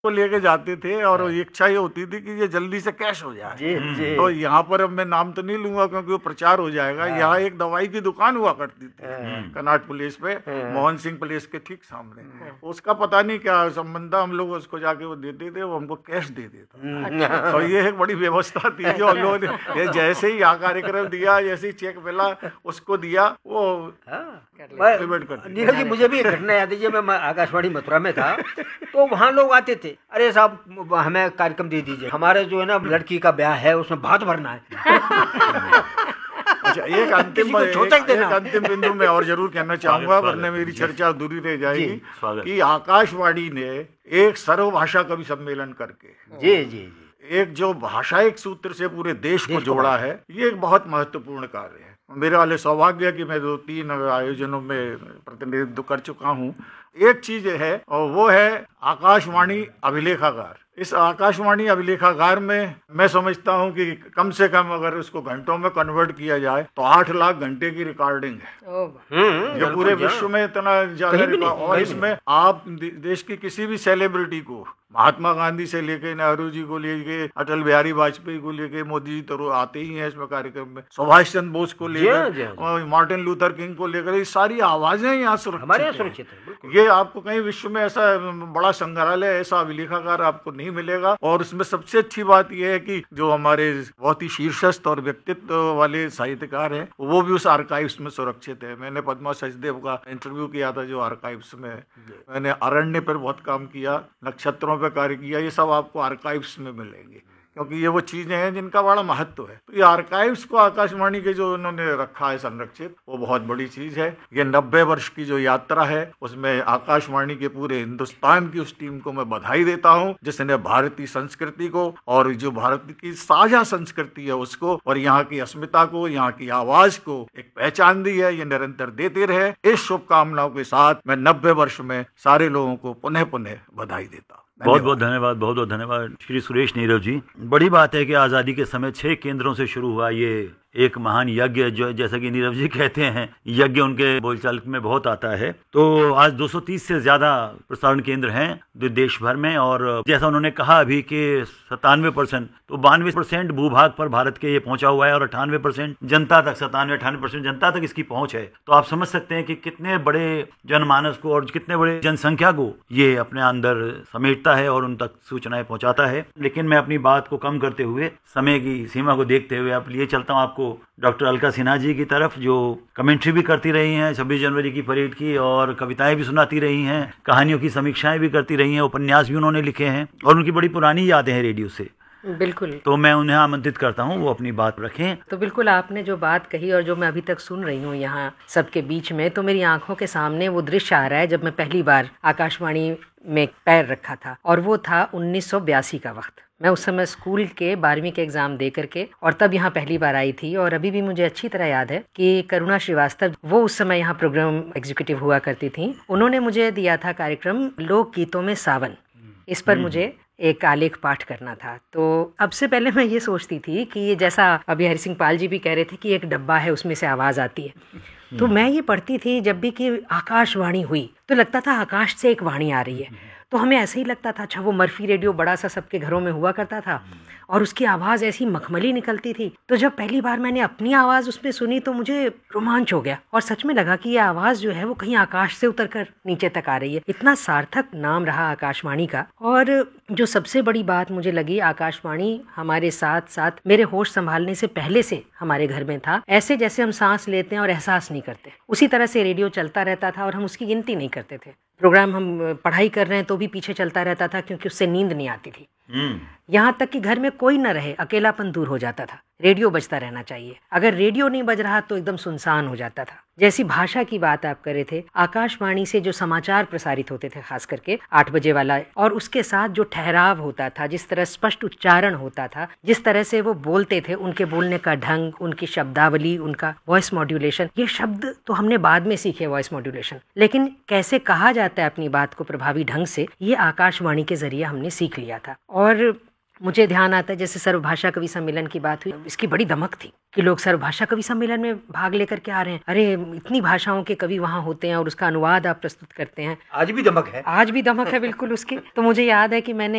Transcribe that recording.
को लेके जाते थे और इच्छा ये होती थी कि ये जल्दी से कैश हो जाए। जी। तो यहाँ पर अब मैं नाम तो नहीं लूंगा क्योंकि वो प्रचार हो जाएगा। यहाँ एक दवाई की दुकान हुआ करती थी कनाट प्लेस पे, मोहन सिंह प्लेस के ठीक सामने। उसका पता नहीं क्या संबंध था, हम लोग उसको जाके वो देते थे, वो हमको कैश दे देता। तो ये एक बड़ी व्यवस्था थी जो हम लोगों ने जैसे ही यहाँ कार्यक्रम दिया, जैसे ही चेक मिला उसको दिया, वो पेमेंट कर दिया। नीरज जी, मुझे भी एक घटना याद है। जब मैं आकाशवाणी मथुरा में था तो वहाँ लोग आते थे, अरे साहब हमें कार्यक्रम दे दीजिए, हमारे जो है ना लड़की का ब्याह है उसमें भात भरना है। अच्छा, एक अंतिम बिंदु में और जरूर कहना चाहूंगा, वरना मेरी चर्चा अधूरी रह जाएगी, कि आकाशवाणी ने एक सर्वभाषा कवि सम्मेलन करके जी एक जो भाषाई सूत्र से पूरे देश को जोड़ा है, ये एक बहुत महत्वपूर्ण कार्य है। मेरे वाले सौभाग्य है कि मैं 2-3 आयोजनों में प्रतिनिधित्व कर चुका हूँ। एक चीज है और वो है आकाशवाणी अभिलेखागार। इस आकाशवाणी अभिलेखागार में मैं समझता हूँ कि कम से कम अगर उसको घंटों में कन्वर्ट किया जाए तो 8 लाख घंटे की रिकॉर्डिंग है। ये पूरे विश्व में इतना ज्यादा, और इसमें आप देश की किसी भी सेलिब्रिटी को, महात्मा गांधी से लेके नेहरू जी को लेके, अटल बिहारी वाजपेयी को लेके, मोदी जी तो आते ही हैं इसमें कार्यक्रम में, सुभाष चंद्र बोस को लेकर, मार्टिन लूथर किंग को लेकर, ये सारी आवाजें यहाँ सुरक्षित है। ये आपको कहीं विश्व में ऐसा बड़ा संग्रहालय, ऐसा अभिलेखागार आपको नहीं मिलेगा। और उसमें सबसे अच्छी बात यह है कि जो हमारे बहुत ही शीर्षस्थ और व्यक्तित्व वाले साहित्यकार हैं, वो भी उस आर्काइव्स में सुरक्षित है। मैंने पद्मा सचदेव का इंटरव्यू किया था जो आर्काइव्स में, मैंने अरण्य पर बहुत काम किया, नक्षत्रों पर कार्य किया, ये सब आपको आर्काइव्स में मिलेंगे, क्योंकि ये वो चीजें हैं जिनका बड़ा महत्व है। तो ये आर्काइव्स को आकाशवाणी के जो उन्होंने रखा है संरक्षित, वो बहुत बड़ी चीज है। ये 90 वर्ष की जो यात्रा है, उसमें आकाशवाणी के पूरे हिंदुस्तान की उस टीम को मैं बधाई देता हूँ, जिसने भारतीय संस्कृति को और जो भारत की साझा संस्कृति है उसको और यहाँ की अस्मिता को, यहाँ की आवाज को एक पहचान दी है। ये निरंतर देते रहे। इस शुभकामनाओं के साथ मैं 90 वर्ष में सारे लोगों को पुनः पुनः बधाई देता हूँ। बहुत बहुत धन्यवाद, बहुत बहुत धन्यवाद श्री सुरेश नीरव जी। बड़ी बात है कि आज़ादी के समय 6 केंद्रों से शुरू हुआ ये एक महान यज्ञ, जो जैसा कि नीरव जी कहते हैं, यज्ञ उनके बोलचाल में बहुत आता है। तो आज 230 से ज्यादा प्रसारण केंद्र हैं देश भर में, और जैसा उन्होंने कहा अभी कि 97% तो 92% भूभाग पर भारत के ये पहुंचा हुआ है और 98% जनता तक, 97-98% जनता तक इसकी पहुंच है। तो आप समझ सकते हैं कि कितने बड़े जनमानस को और कितने बड़े जनसंख्या को ये अपने अंदर समेटता है और उन तक सूचनाएं पहुंचाता है। लेकिन मैं अपनी बात को कम करते हुए, समय की सीमा को देखते हुए आप लिए चलता हूँ आपको डॉक्टर अलका सिन्हा जी की तरफ, जो कमेंट्री भी करती रही हैं 26 जनवरी की परेड की, और कविताएं भी सुनाती रही हैं, कहानियों की समीक्षाएं भी करती रही हैं, उपन्यास भी उन्होंने लिखे हैं और उनकी बड़ी पुरानी यादें हैं रेडियो से। बिल्कुल। तो मैं उन्हें आमंत्रित करता हूँ वो अपनी बात रखें। तो बिल्कुल, आपने जो बात कही और जो मैं अभी तक सुन रही हूँ यहाँ सबके बीच में, तो मेरी आंखों के सामने वो दृश्य आ रहा है जब मैं पहली बार आकाशवाणी में पैर रखा था, और वो था 1982 का वक्त। मैं उस समय स्कूल के 12वीं के एग्जाम दे करके और तब यहाँ पहली बार आई थी। और अभी भी मुझे अच्छी तरह याद है कि करुणा श्रीवास्तव, वो उस समय यहाँ प्रोग्राम एग्जीक्यूटिव हुआ करती थी, उन्होंने मुझे दिया था कार्यक्रम लोक गीतों में सावन। इस पर मुझे एक आलेख पाठ करना था। तो अब से पहले मैं ये सोचती थी कि ये, जैसा अभी हरि सिंह पाल जी भी कह रहे थे कि एक डब्बा है उसमें से आवाज़ आती है, तो मैं ये पढ़ती थी जब भी कि आकाशवाणी हुई तो लगता था आकाश से एक वाणी आ रही है। तो हमें ऐसे ही लगता था, अच्छा वो मर्फी रेडियो बड़ा सा सबके घरों में हुआ करता था और उसकी आवाज़ ऐसी मखमली निकलती थी। तो जब पहली बार मैंने अपनी आवाज़ उसमें सुनी तो मुझे रोमांच हो गया और सच में लगा कि ये आवाज़ जो है वो कहीं आकाश से उतरकर नीचे तक आ रही है। इतना सार्थक नाम रहा आकाशवाणी का। और जो सबसे बड़ी बात मुझे लगी, आकाशवाणी हमारे साथ साथ मेरे होश संभालने से पहले से हमारे घर में था। ऐसे जैसे हम सांस लेते हैं और एहसास नहीं करते, उसी तरह से रेडियो चलता रहता था और हम उसकी गिनती नहीं करते थे। प्रोग्राम हम पढ़ाई कर रहे हैं तो भी पीछे चलता रहता था क्योंकि उससे नींद नहीं आती थी। यहाँ तक कि घर में कोई न रहे, अकेलापन दूर हो जाता था, रेडियो बजता रहना चाहिए। अगर रेडियो नहीं बज रहा तो एकदम सुनसान हो जाता था। जैसी भाषा की बात आप कर रहे थे, आकाशवाणी से जो समाचार प्रसारित होते थे खास करके 8 बजे वाला, और उसके साथ जो ठहराव होता था, जिस तरह स्पष्ट उच्चारण होता था, जिस तरह से वो बोलते थे, उनके बोलने का ढंग, उनकी शब्दावली, उनका वॉइस मॉड्यूलेशन, ये शब्द तो हमने बाद में सीखे वॉइस मॉड्यूलेशन, लेकिन कैसे कहा जाता है अपनी बात को प्रभावी ढंग से, ये आकाशवाणी के जरिए हमने सीख लिया था। और मुझे ध्यान आता है जैसे सर्वभाषा कवि सम्मेलन की बात हुई, इसकी बड़ी दमक थी कि लोग सर्वभाषा कवि सम्मेलन में भाग लेकर के आ रहे हैं। अरे इतनी भाषाओं के कवि वहाँ होते हैं और उसका अनुवाद आप प्रस्तुत करते हैं। आज भी दमक है, आज भी दमक है बिल्कुल उसकी। तो मुझे याद है कि मैंने